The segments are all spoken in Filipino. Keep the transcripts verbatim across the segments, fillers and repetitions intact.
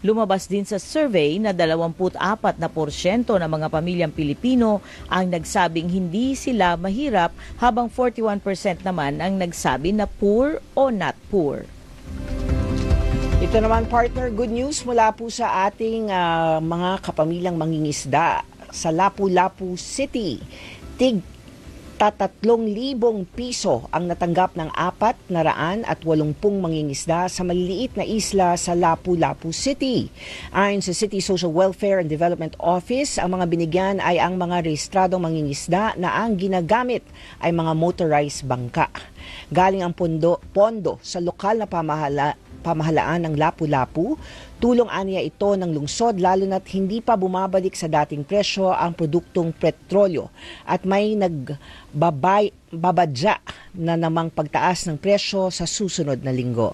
Lumabas din sa survey na dalawampu't apat na porsyento ng mga pamilyang Pilipino ang nagsabing hindi sila mahirap, habang forty-one percent naman ang nagsabi na poor o not poor. Ito naman, partner, good news mula po sa ating uh, mga kapamilyang mangingisda sa Lapu-Lapu City. Tig tatatlong libong piso ang natanggap ng apat na raan at walumpung mangingisda sa maliliit na isla sa Lapu-Lapu City. Ayon sa City Social Welfare and Development Office, ang mga binigyan ay ang mga rehistradong mangingisda na ang ginagamit ay mga motorized bangka. Galing ang pondo, pondo sa lokal na pamahala, pamahalaan ng Lapu-Lapu. Tulong aniya ito ng lungsod lalo na't hindi pa bumabalik sa dating presyo ang produktong petrolyo at may nagbabadya na namang pagtaas ng presyo sa susunod na linggo.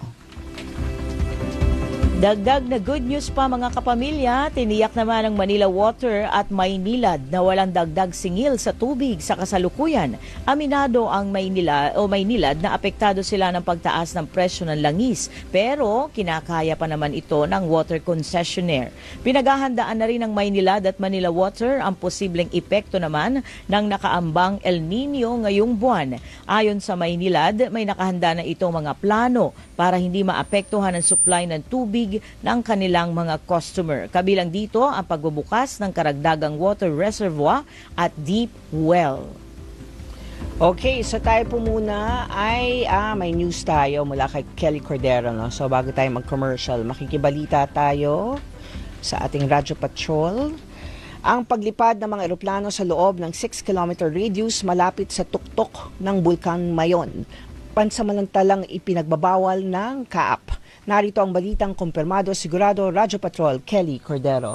Dagdag na good news pa mga kapamilya, tiniyak naman ng Manila Water at Maynilad na walang dagdag singil sa tubig sa kasalukuyan. Aminado ang Maynila o Maynilad na apektado sila ng pagtaas ng presyo ng langis, pero kinakaya pa naman ito ng water concessionaire. Pinaghahandaan na rin ng Maynilad at Manila Water ang posibleng epekto naman ng nakaambang El Nino ngayong buwan. Ayon sa Maynilad, may nakahanda na itong mga plano para hindi maapektuhan ang supply ng tubig ng kanilang mga customer. Kabilang dito ang pagbubukas ng karagdagang water reservoir at deep well. Okay, so tayo po muna ay ah, may news tayo mula kay Kelly Cordero. No? So bago tayo mag-commercial, makikibalita tayo sa ating Radyo Patrol. Ang paglipad ng mga eroplano sa loob ng six kilometer radius malapit sa tuktok ng Bulkan Mayon, pansamantalang ipinagbabawal ng C A A P. Narito ang balitang kumpirmado, sigurado, Radyo Patrol, Kelly Cordero.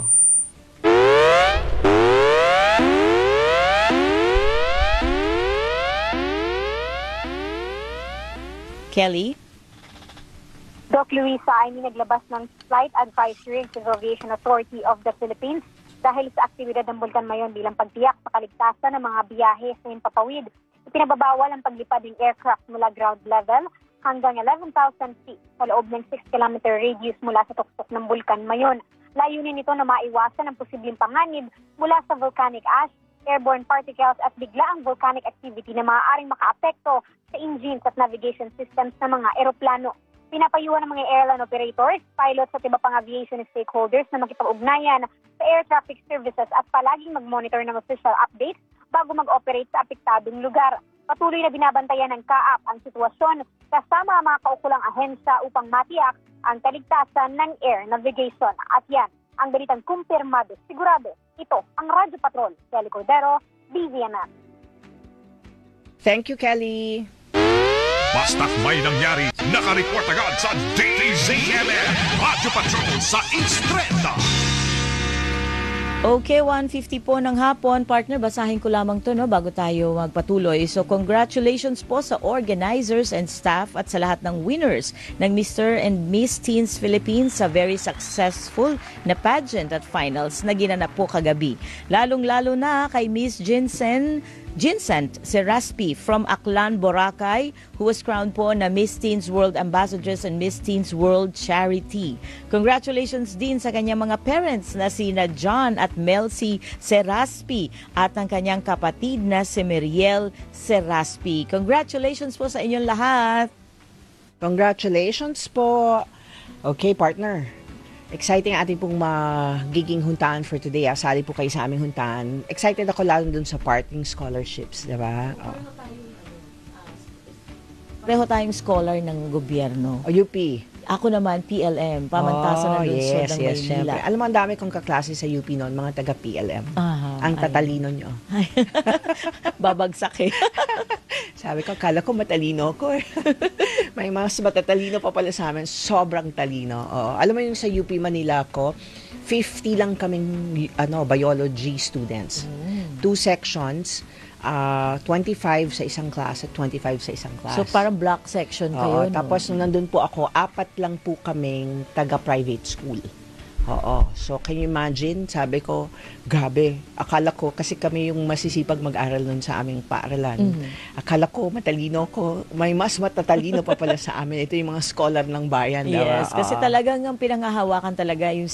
Kelly? Doc Luisa, ay naglabas ng flight advisory ng Civil Aviation Authority of the Philippines dahil sa aktibidad ng Bulkan Mayon bilang pagtiyak sa kaligtasan ng mga biyahe sa himpapawid. Ipinababawal ang paglipad ng aircraft mula ground level hanggang eleven thousand feet sa loob ng six kilometer radius mula sa tuktok ng Bulkan Mayon. Layunin nito na maiwasan ang posibleng panganib mula sa volcanic ash, airborne particles at biglaang volcanic activity na maaaring makaapekto sa engines at navigation systems ng mga eroplano. Pinapayuhan ng mga airline operators, pilots at iba pang aviation stakeholders na makipag-ugnayan sa air traffic services at palaging mag-monitor ng official updates bago mag-operate sa apektadong lugar. Patuloy na binabantayan ng C A A P ang sitwasyon kasama ang mga kaukulang ahensya upang matiyak ang kaligtasan ng air navigation. At yan, ang balitang kumpirmado, sigurado. Ito ang Radyo Patrol, Kelly Cordero, B Z N F. Thank you, Kelly. Basta't may nangyari, nakareport agad sa D Z M M, Radyo Patrol sa Instrenta. Okay, one fifty po ng hapon. Partner, basahin ko lamang to no, bago tayo magpatuloy. So congratulations po sa organizers and staff at sa lahat ng winners ng Mister and Miss Teens Philippines sa very successful na pageant at finals na ginanap po kagabi. Lalong-lalo na kay Miss Jinsen Jincent Seraspi from Aklan, Boracay, who was crowned po na Miss Teens World Ambassadress and Miss Teens World Charity. Congratulations din sa kanyang mga parents na sina John at Melcy Seraspi at ang kanyang kapatid na si Meriel Seraspi. Congratulations po sa inyong lahat. Congratulations po. Okay, partner. Exciting ating pong magiging huntaan for today. Asali po kayo sa aming huntaan. Excited ako lalo dun sa parting scholarships, di ba? Oh. Pareho tayong scholar ng gobyerno. O U P. Ako naman, P L M, pamantasan oh, ng lungsod yes, ng yes, Maynila. syempre. Alam mo, ang dami kong kaklase sa U P noon, mga taga-P L M. Aha, ang tatalino nyo. Babagsak eh. Sabi ko, kala ko matalino ko eh. May mas matatalino pa pala sa amin. Sobrang talino. Oh. Alam mo yung sa U P Manila ko, fifty lang kaming ano, biology students. Mm. Two sections. Uh, twenty-five sa isang class at twenty-five sa isang class. So parang block section kayo, Oo, no? Tapos nung nandun po ako, apat lang po kaming taga-private school. Oo. So can you imagine? Sabi ko, gabi. Akala ko, kasi kami yung masisipag mag-aral nun sa aming paaralan. Mm-hmm. Akala ko, matalino ko. May mas matatalino pa pala sa amin. Ito yung mga scholar ng bayan. Yes, diba? kasi Oo. talagang ang pinanghahawakan talaga yung